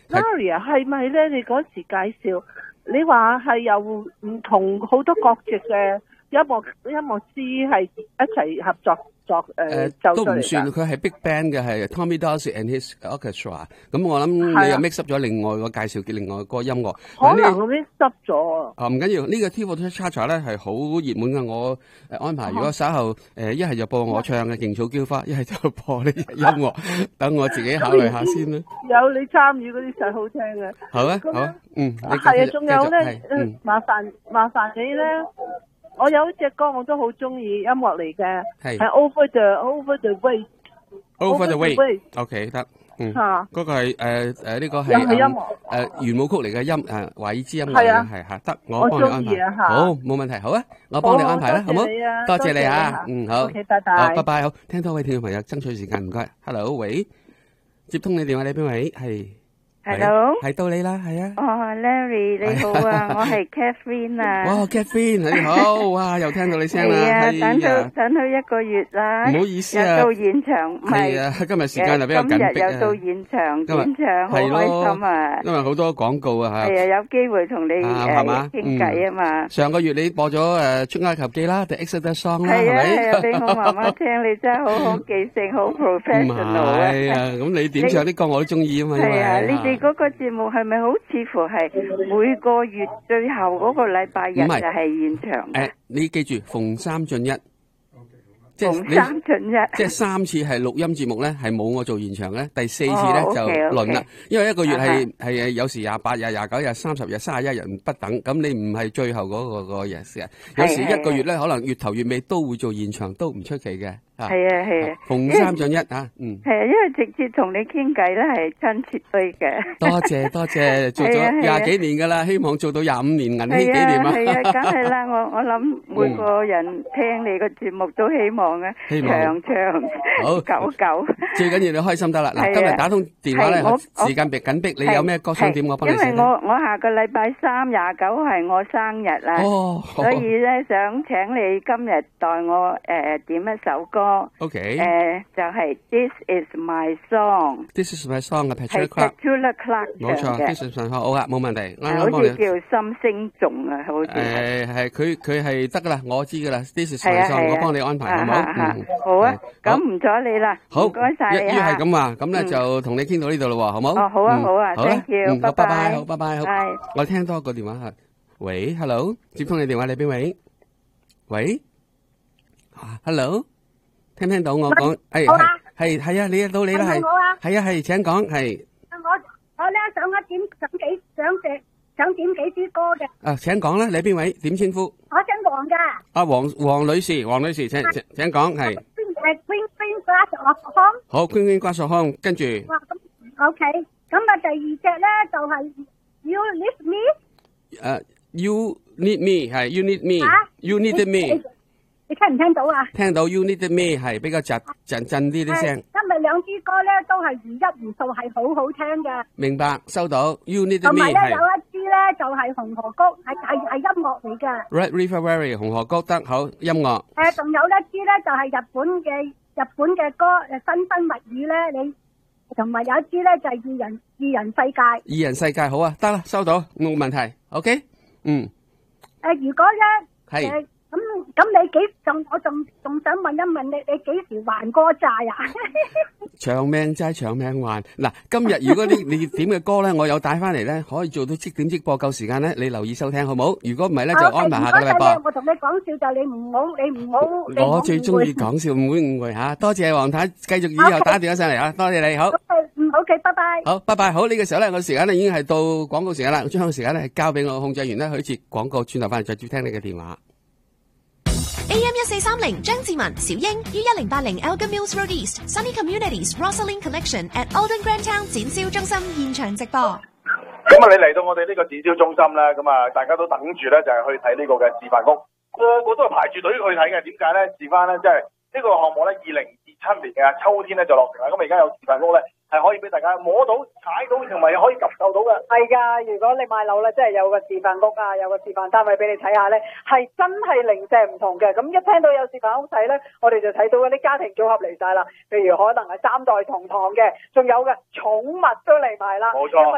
Laurie 啊，係咪咧？你嗰時介紹，你話係有唔同好多國籍嘅音樂師係一齊合作奏出嚟㗎。 都唔算，佢係 Big Band 嘅，係 Tommy Dorsey and his Orchestra。咁我諗你又 mix up 咗另外個介紹嘅另外個音樂。 可能我 mix up 咗。 唔緊要，呢個 T4 Cha-Cha 咧係好熱門嘅。我安排，如果稍後一係就播我唱嘅《勁草嬌花》，一係就播呢啲音樂，等我自己考慮下先啦。 有你參與嗰啲實好聽嘅。 好啊，好啊， 係啊，仲有咧，麻煩你咧。我有一隻歌我都好中意，音樂嚟嘅，係 Over the Way。Over the Way。OK 得，嗰個係呢個係音樂圓舞曲嚟嘅華爾茲音樂係嚇得，我幫你安排。好，冇問題，好啊，我幫你安排啦，好冇？多謝你啊，好， OK， 拜拜， 好，拜拜，好，聽多位聽眾朋友爭取時間，唔該。Hello， 喂，接通你電話，你邊位？係。 Hello， 係到你啦，係啊。 Larry 你好啊，我係 Catherine 啊。 哇 ，Catherine 你好，哇，又聽到你聲啦。 係啊，等咗1個月啦。 唔好意思啊。 又到現場， 係啊，今日時間就比較緊迫啊。 今日又到現場，好開心啊。 因為好多廣告啊嚇。 係啊，有機會同你傾偈啊嘛。 上個月你播咗出埃及記啦，The Exodus Song 啦， 係咪？係啊，俾我媽媽聽，你真係好記性，好 professional 啊。 係啊，咁你點唱啲歌我都中意啊嘛。 係啊，你哋嗰個節目係咪好似乎係每個月最後嗰個禮拜日就係現場？ 你記住逢3進1，即係 3進1， 即係3次係錄音節目咧，係冇我做現場咧，第4次咧就輪啦。因為一個月係有時28日、29日、30日、31日不等，咁你唔係最後嗰個日時，有時一個月咧可能月頭月尾都會做現場，都唔出奇嘅。 係啊， 逢3進1啊， 係啊，因為直接同你傾偈咧係親切啲嘅。 多謝，做咗20幾年噶啦，希望做到25年銀禧紀念啊！ 係啊，梗係啦，我諗每個人聽你個節目都希望啊，長久久。 最緊要你開心得啦。嗱，今日打通電話咧，時間緊迫，你有咩歌想點我幫你寫？ 因為我下個禮拜3、29係我生日啦，所以咧想請你今日代我點一首歌。 OK， 就係 This is my song。This is my song 嘅 Petula Clark 冇錯 ，This is my song 好啊，冇問題。 好似叫心聲頌啊，好似係佢係得噶啦，我知噶啦。This is my song，我幫你安排好唔好？ 好啊，咁唔阻你啦。 好， 唔該晒你啊。 一於係咁話，咁咧就同你傾到呢度咯，好冇？ 哦，好啊，好啊，thank you，拜拜， 好，拜拜，好。我聽多個電話吓，喂 ，hello， 接通你電話，你邊位？喂 ，hello。聽唔聽到我講？係啊，你到你啦，係啊，請講，係。 我咧想點幾支歌嘅。 啊，請講啦，你邊位？點稱呼？ 我姓黃噶。 啊，黃女士，請講，係。 Queen Glass of Home。 好 ，Queen Glass of Home，跟住。 哇，咁 OK，咁啊第二隻咧就係 You Need Me。 You Need Me 係 You Need Me，You Need Me。 你聽唔聽到啊？ 聽到 You Need Me 係比較震啲啲聲。 今日兩支歌咧都係如一如數，係好好聽嘅。 明白，收到 You Need Me 係。 同埋咧有一支咧就係紅河谷，係音樂嚟嘅。 Red River Valley 紅河谷得好音樂。 仲有一支咧就係日本嘅歌新婚蜜語咧，你同埋有一支咧就係二人世界。 二人世界好啊，得啦，收到冇問題。OK， 如果咧係。 咁你我仲想問一問你幾時還歌債啊？ 長命債長命還。嗱，今日如果你點嘅歌咧，我有帶翻嚟咧，可以做到即點即播，夠時間咧，你留意收聽好冇？如果唔係咧，就安排下個禮拜。 我同你講笑就你唔好。 我最中意講笑，唔會誤會吓。多謝黃太，繼續以後打電話上嚟啊！多謝你，好。 OK，拜拜。 好，拜拜。好，呢個時候咧，我時間咧已經係到廣告時間啦。將個時間咧係交俾我控制員咧，許設廣告，轉頭翻嚟再接聽你嘅電話。 AM 1430張志文、小英於1080 Elgin Mills Road East Sunny Communities Rosalind Collection at Alden Grand Town 展銷中心現場直播。 咁啊，你嚟到我哋呢個展銷中心咧，咁啊，大家都等住咧就係去睇呢個嘅示範屋，個都係排住隊去睇嘅。點解咧？事關咧，即係呢個項目咧，2027年嘅秋天咧就落成啦。咁而家有示範屋咧，係可以俾大家摸到、踩到，同埋可以感受到嘅。 係噶，如果你買樓咧，即係有個示範屋啊，有個示範單位俾你睇下咧，係真係零舍唔同嘅。咁一聽到有示範屋睇咧，我哋就睇到嗰啲家庭組合嚟晒啦。譬如可能係3代同堂嘅，仲有嘅寵物都嚟埋啦。 冇錯。